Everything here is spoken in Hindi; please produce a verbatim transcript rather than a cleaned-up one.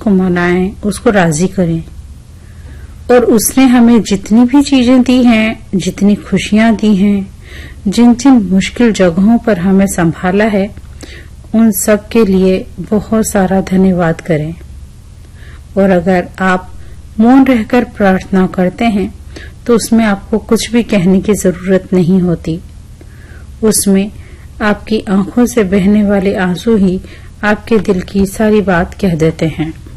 उसको मनाएं, उसको राजी करें। और उसने हमें जितनी भी चीजें दी हैं, जितनी खुशियां दी हैं, जिन जिन मुश्किल जगहों पर हमें संभाला है, उन सब के लिए बहुत सारा धन्यवाद करें। और अगर आप मौन रहकर प्रार्थना करते हैं तो उसमें आपको कुछ भी कहने की जरूरत नहीं होती। उसमें आपकी आंखों से बहने वाले आंसू ही आपके दिल की सारी बात कह देते हैं।